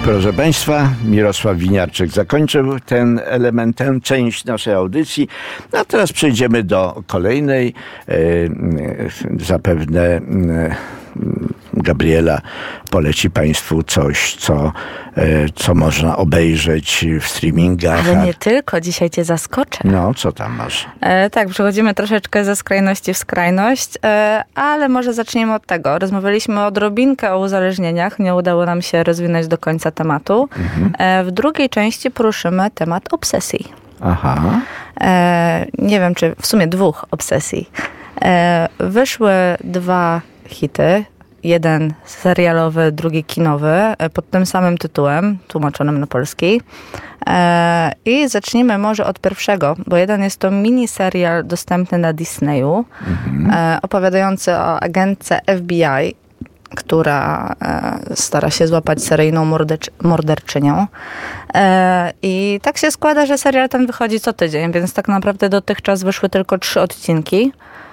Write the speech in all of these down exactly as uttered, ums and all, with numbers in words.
Proszę Państwa, Mirosław Winiarczyk zakończył ten element, tę część naszej audycji. A teraz przejdziemy do kolejnej. E, zapewne e, Gabriela poleci Państwu coś, co, e, co można obejrzeć w streamingach. Ale nie tylko, dzisiaj Cię zaskoczę. No, co tam masz? E, tak, przechodzimy troszeczkę ze skrajności w skrajność, e, ale może zaczniemy od tego. Rozmawialiśmy odrobinkę o uzależnieniach, nie udało nam się rozwinąć do końca tematu. Mhm. E, w drugiej części poruszymy temat obsesji. Aha. E, nie wiem, czy w sumie dwóch obsesji. E, wyszły dwa hity. Jeden serialowy, drugi kinowy, pod tym samym tytułem, tłumaczonym na polski. I zacznijmy może od pierwszego, bo jeden jest to miniserial dostępny na Disneyu, mhm. opowiadający o agentce F B I, która stara się złapać seryjną morderczy- morderczynią. I tak się składa, że serial ten wychodzi co tydzień, więc tak naprawdę dotychczas wyszły tylko trzy odcinki.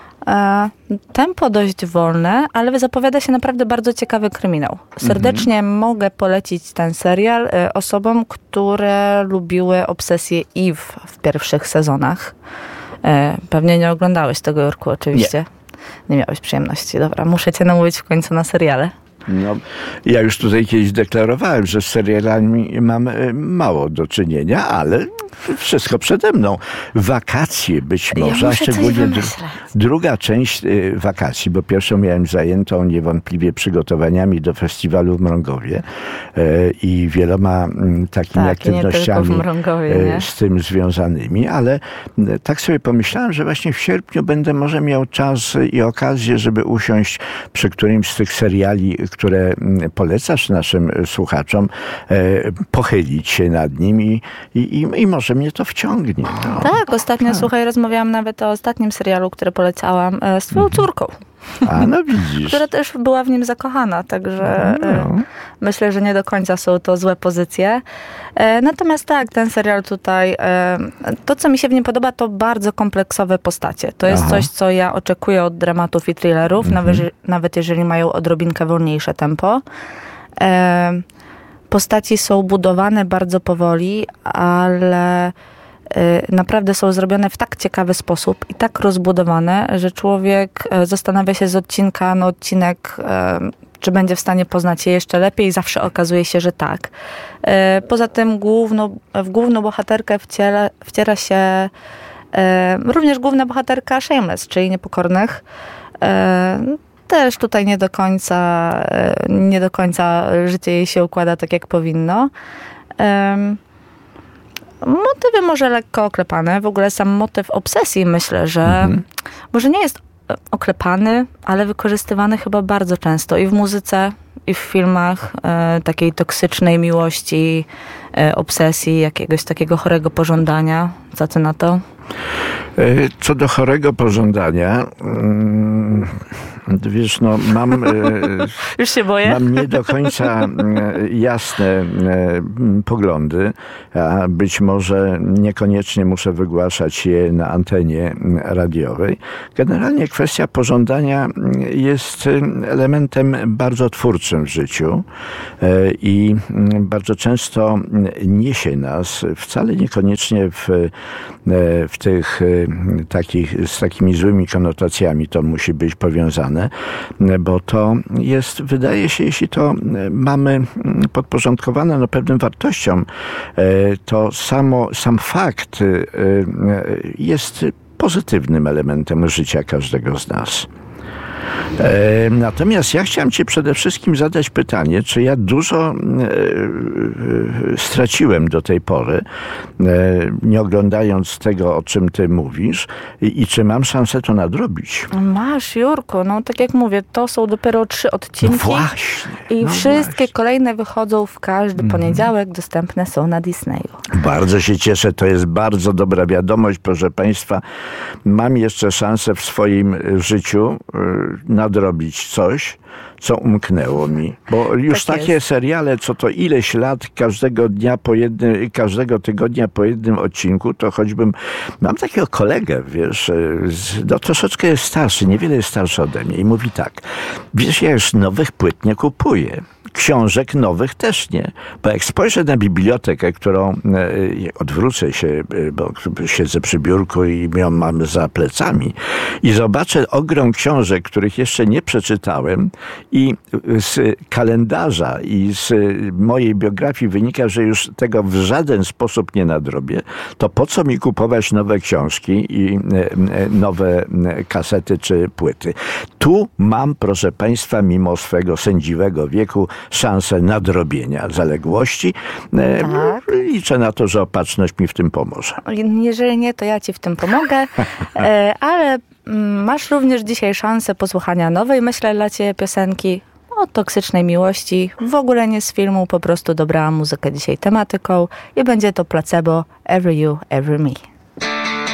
Tempo dość wolne, ale zapowiada się naprawdę bardzo ciekawy kryminał. Serdecznie mhm. mogę polecić ten serial osobom, które lubiły obsesję Eve w pierwszych sezonach. Pewnie nie oglądałeś tego, Jurku, oczywiście. Nie. Nie miałeś przyjemności. Dobra, muszę cię namówić w końcu na seriale. No, ja już tutaj kiedyś deklarowałem, że z serialami mam mało do czynienia, ale wszystko przede mną. Wakacje być może, ja a szczególnie dru- druga część y, wakacji, bo pierwszą miałem zajętą niewątpliwie przygotowaniami do festiwalu w Mrągowie y, i wieloma y, takimi tak, aktywnościami Mrągowie, y, z tym związanymi, ale y, tak sobie pomyślałem, że właśnie w sierpniu będę może miał czas i okazję, żeby usiąść przy którymś z tych seriali, które polecasz naszym słuchaczom, pochylić się nad nim i, i, i może mnie to wciągnie. No. Tak, ostatnio, tak. słuchaj, rozmawiałam nawet o ostatnim serialu, który polecałam z twoją córką. A, no widzisz. Która też była w nim zakochana, także no. myślę, że nie do końca są to złe pozycje. Natomiast tak, ten serial tutaj, to co mi się w nim podoba, to bardzo kompleksowe postacie. To jest Aha. coś, co ja oczekuję od dramatów i thrillerów, mhm. nawet, nawet jeżeli mają odrobinkę wolniejsze tempo. Postaci są budowane bardzo powoli, ale naprawdę są zrobione w tak ciekawy sposób i tak rozbudowane, że człowiek zastanawia się z odcinka na odcinek, czy będzie w stanie poznać je jeszcze lepiej i zawsze okazuje się, że tak. Poza tym główną, w główną bohaterkę wciela, wciera się również główna bohaterka Shameless, czyli Niepokornych. Też tutaj nie do końca, nie do końca życie jej się układa tak, jak powinno. Motywy może lekko oklepane. W ogóle sam motyw obsesji myślę, że mhm. może nie jest oklepany, ale wykorzystywany chyba bardzo często i w muzyce, i w filmach e, takiej toksycznej miłości, e, obsesji, jakiegoś takiego chorego pożądania. Co ty na to? Co do chorego pożądania, wiesz, no mam... Już się boję. Mam nie do końca jasne poglądy, a być może niekoniecznie muszę wygłaszać je na antenie radiowej. Generalnie kwestia pożądania jest elementem bardzo twórczym w życiu i bardzo często niesie nas, wcale niekoniecznie w, w tych takich, z takimi złymi konotacjami to musi być powiązane, bo to jest, wydaje się, jeśli to mamy podporządkowane no, pewnym wartościom, to samo, sam fakt jest pozytywnym elementem życia każdego z nas. Natomiast ja chciałem ci przede wszystkim zadać pytanie, czy ja dużo straciłem do tej pory, nie oglądając tego, o czym ty mówisz, i, i czy mam szansę to nadrobić? Masz, Jurku, no tak jak mówię, to są dopiero trzy odcinki. No właśnie. I no wszystkie właśnie. kolejne wychodzą w każdy poniedziałek, mm. dostępne są na Disneyu. Bardzo się cieszę, to jest bardzo dobra wiadomość, proszę Państwa. Mam jeszcze szansę w swoim życiu nadrobić coś, co umknęło mi. Bo już tak takie jest. Seriale, co to ileś lat, każdego dnia po jednym, każdego tygodnia po jednym odcinku, to choćbym... Mam takiego kolegę, wiesz, no troszeczkę jest starszy, niewiele jest starszy ode mnie i mówi tak, wiesz, ja już nowych płyt nie kupuję. książek nowych też nie. Bo jak spojrzę na bibliotekę, którą odwrócę się, bo siedzę przy biurku i ją mam za plecami i zobaczę ogrom książek, których jeszcze nie przeczytałem i z kalendarza i z mojej biografii wynika, że już tego w żaden sposób nie nadrobię, to po co mi kupować nowe książki i nowe kasety czy płyty? Tu mam, proszę Państwa, mimo swego sędziwego wieku szansę nadrobienia zaległości. Tak. Liczę na to, że Opatrzność mi w tym pomoże. Jeżeli nie, to ja Ci w tym pomogę, ale masz również dzisiaj szansę posłuchania nowej, myślę, dla Ciebie piosenki o toksycznej miłości. W ogóle nie z filmu, po prostu dobrała muzykę dzisiaj tematyką i będzie to Placebo, Every You, Every Me.